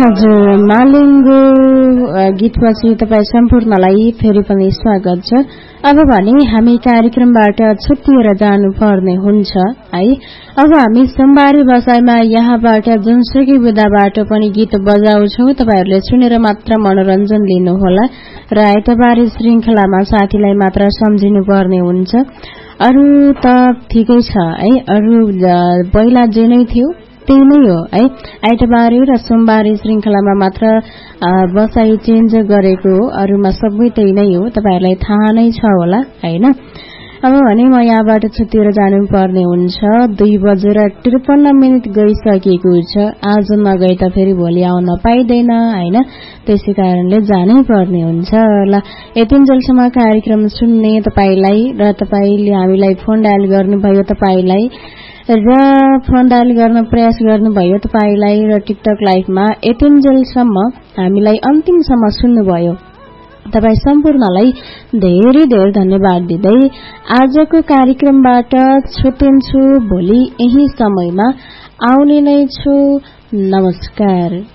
हजुर, मालिङ्गो गीतपछि तपाईँ सम्पूर्णलाई फेरि पनि स्वागत छ। अब भने हामी कार्यक्रमबाट छुट्टिएर जानुपर्ने हुन्छ है। अब हामी सोमबारे बसाइमा यहाँबाट जुनसुकै विधाबाट पनि गीत बजाउँछौ, तपाईहरूले सुनेर मात्र मनोरञ्जन लिनुहोला र आइतबारे श्रृंखलामा साथीलाई मात्र सम्झिनु पर्ने हुन्छ। अरू त ठिकै छ है, अरू पहिला जे नै थियो त्यही नै हो है। आइतबारे र सोमबारे श्रृंखलामा मात्र बसाई चेन्ज गरेको हो, अरूमा सबै त्यही नै हो, तपाईहरुलाई थाहा नै छ होला हैन। अब भने म यहाँबाट छुट्टिएर जानुपर्ने हुन्छ। 2:53 गइसकेको छ। आज नगए त फेरि भोलि आउन पाइदैन हैन, त्यसै कारणले जानै पर्ने हुन्छ। ल, यतिन्जेलसम्म कार्यक्रम सुन्ने तपाईलाई र तपाईले हामीलाई फोन डायल गर्नुभयो तपाईलाई र फोन डायल गर्न प्रयास गर्नुभयो तपाईलाई र टिकटक लाइभमा यतिन्जेलसम्म हामीलाई अन्तिमसम्म सुन्नुभयो तपाई सम्पूर्णलाई धेरै धेरै धन्यवाद दिँदै आजको कार्यक्रमबाट छुट्टिन्छु। भोलि यही समयमा आउने नै छु। नमस्कार।